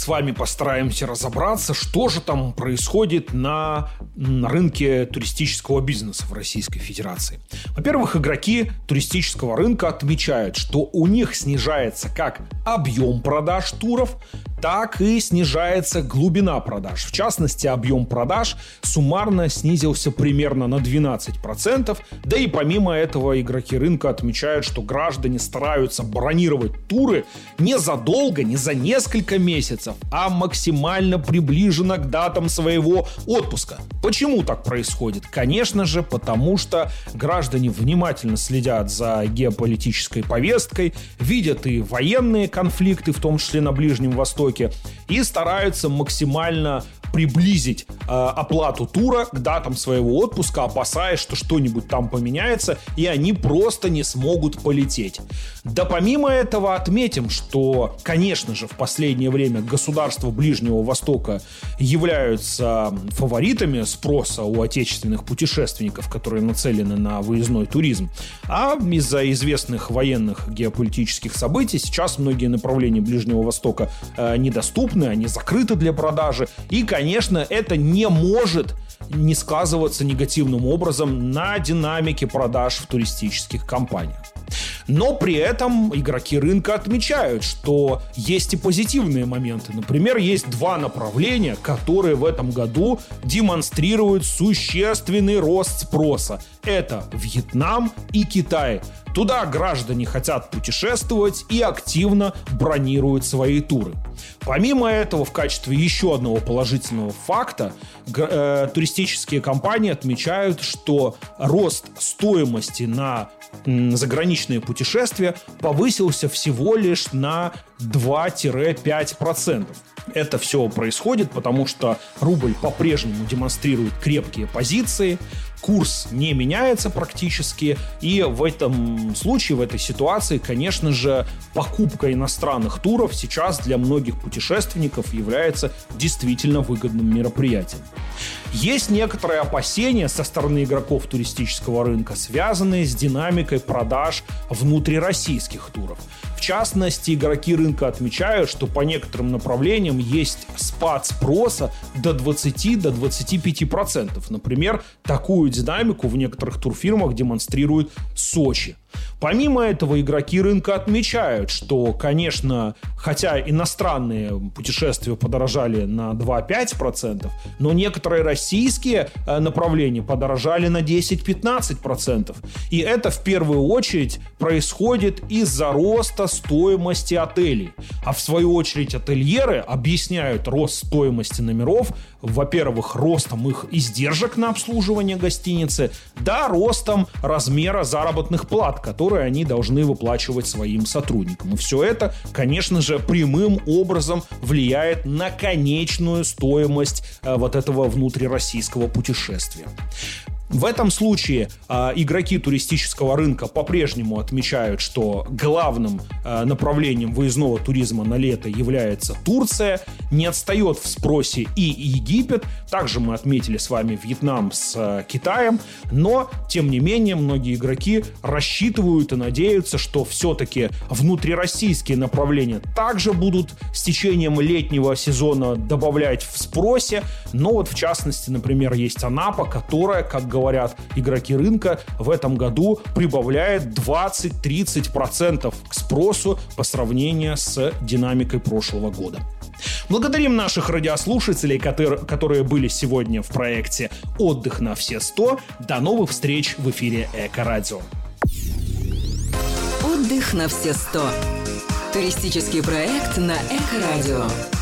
с вами постараемся разобраться, что же там происходит на рынке туристического бизнеса в Российской Федерации. Во-первых, игроки туристического рынка отмечают, что у них снижается как объем продаж туров, так и снижается глубина продаж. В частности, объем продаж суммарно снизился примерно на 12%. Да и помимо этого игроки рынка отмечают, что граждане стараются бронировать туры не задолго, не за несколько месяцев, а максимально приближенно к датам своего отпуска. Почему так происходит? Конечно же, потому что граждане внимательно следят за геополитической повесткой, видят и военные конфликты, в том числе на Ближнем Востоке, и стараются максимально приблизить оплату тура к датам своего отпуска, опасаясь, что что-нибудь там поменяется, и они просто не смогут полететь. Да помимо этого отметим, что, конечно же, в последнее время государства Ближнего Востока являются фаворитами спроса у отечественных путешественников, которые нацелены на выездной туризм. А из-за известных военных геополитических событий сейчас многие направления Ближнего Востока недоступны, они закрыты для продажи. И, конечно, это не может не сказываться негативным образом на динамике продаж в туристических компаниях. Но при этом игроки рынка отмечают, что есть и позитивные моменты. Например, есть два направления, которые в этом году демонстрируют существенный рост спроса. Это Вьетнам и Китай. Туда граждане хотят путешествовать и активно бронируют свои туры. Помимо этого, в качестве еще одного положительного факта, туристические компании отмечают, что рост стоимости на заграничные путешествия повысился всего лишь на 2-5%. Это все происходит, потому что рубль по-прежнему демонстрирует крепкие позиции, курс не меняется практически, и в этом случае, в этой ситуации, конечно же, покупка иностранных туров сейчас для многих путешественников является действительно выгодным мероприятием. Есть некоторые опасения со стороны игроков туристического рынка, связанные с динамикой продаж внутрироссийских туров. В частности, игроки рынка отмечают, что по некоторым направлениям есть спад спроса до 20-25%. Например, такую динамику в некоторых турфирмах демонстрирует Сочи. Помимо этого, игроки рынка отмечают, что, конечно, хотя иностранные путешествия подорожали на 2-5%, но некоторые российские направления подорожали на 10-15%. И это в первую очередь происходит из-за роста стоимости отелей. А в свою очередь ательеры объясняют рост стоимости номеров, во-первых, ростом их издержек на обслуживание гостиницы, да, ростом размера заработных плат, которые они должны выплачивать своим сотрудникам. И все это, конечно же, прямым образом влияет на конечную стоимость вот этого внутрироссийского путешествия. В этом случае игроки туристического рынка по-прежнему отмечают, что главным направлением выездного туризма на лето является Турция. Не отстает в спросе и Египет. Также мы отметили с вами Вьетнам с Китаем. Но, тем не менее, многие игроки рассчитывают и надеются, что все-таки внутрироссийские направления также будут с течением летнего сезона добавлять в спросе. Но вот в частности, например, есть Анапа, которая, как говорят игроки рынка, в этом году прибавляет 20-30% к спросу по сравнению с динамикой прошлого года. Благодарим наших радиослушателей, которые были сегодня в проекте «Отдых на все 100». До новых встреч в эфире Эко-радио. «Отдых на все 100». Туристический проект на Эко-радио.